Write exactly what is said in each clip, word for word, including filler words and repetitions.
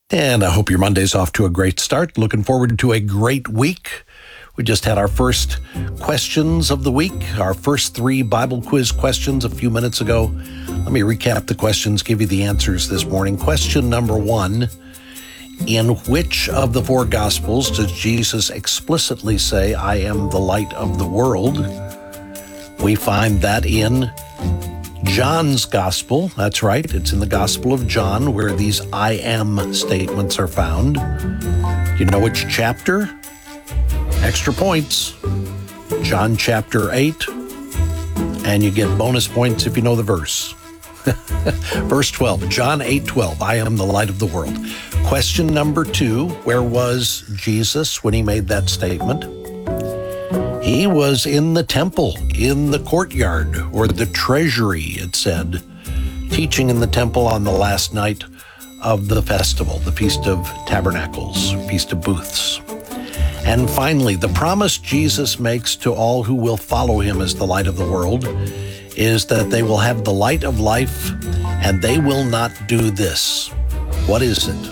And I hope your Monday's off to a great start. Looking forward to a great week. We just had our first questions of the week, our first three Bible quiz questions a few minutes ago. Let me recap the questions, give you the answers this morning. Question number one, in which of the four Gospels does Jesus explicitly say, I am the light of the world? We find that in John's Gospel. That's right. It's in the Gospel of John where these I am statements are found. You know which chapter? Extra points. John chapter eight. And you get bonus points if you know the verse. Verse twelve, John eight twelve, I am the light of the world. Question number two, where was Jesus when he made that statement? He was in the temple, in the courtyard, or the treasury, it said, teaching in the temple on the last night of the festival, the Feast of Tabernacles, Feast of Booths. And finally, the promise Jesus makes to all who will follow him as the light of the world is that they will have the light of life and they will not do this. What is it?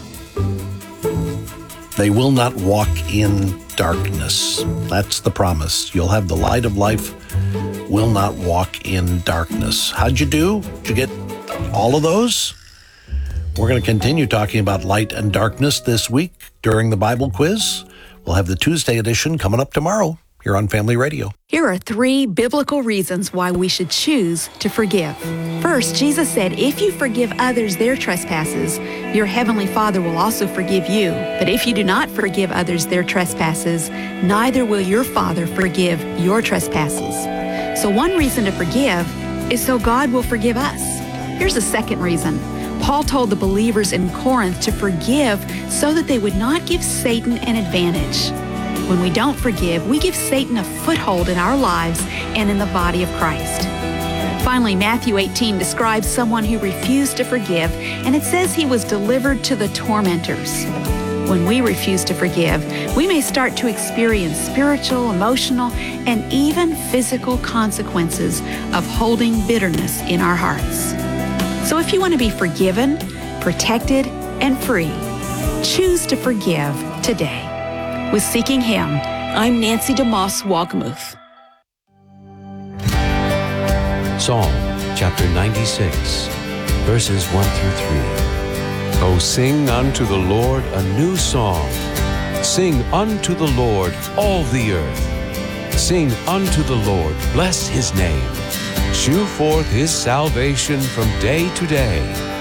They will not walk in darkness. That's the promise. You'll have the light of life, will not walk in darkness. How'd you do? Did you get all of those? We're going to continue talking about light and darkness this week during the Bible quiz. We'll have the Tuesday edition coming up tomorrow here on Family Radio. Here are three biblical reasons why we should choose to forgive. First, Jesus said, if you forgive others their trespasses, your heavenly Father will also forgive you. But if you do not forgive others their trespasses, neither will your Father forgive your trespasses. So one reason to forgive is so God will forgive us. Here's a second reason. Paul told the believers in Corinth to forgive so that they would not give Satan an advantage. When we don't forgive, we give Satan a foothold in our lives and in the body of Christ. Finally, Matthew eighteen describes someone who refused to forgive, and it says he was delivered to the tormentors. When we refuse to forgive, we may start to experience spiritual, emotional, and even physical consequences of holding bitterness in our hearts. So if you want to be forgiven, protected, and free, choose to forgive today. With Seeking Him, I'm Nancy DeMoss Wogmuth. Psalm chapter ninety-six, verses one through three. Oh, sing unto the Lord a new song. Sing unto the Lord all the earth. Sing unto the Lord, bless his name. Shew forth his salvation from day to day.